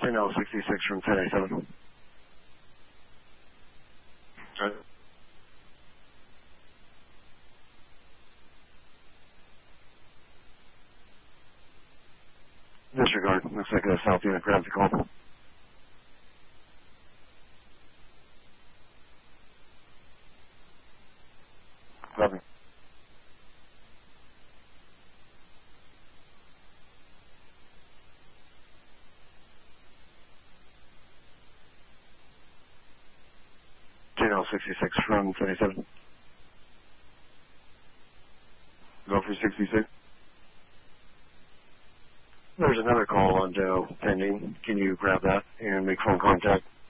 10-66 from 1087. Right. Disregard. Looks like a South unit grabs the call. Copy. Channel 66 from 77. Go for 66. There's another call on Joe pending. Can you grab that and make phone contact?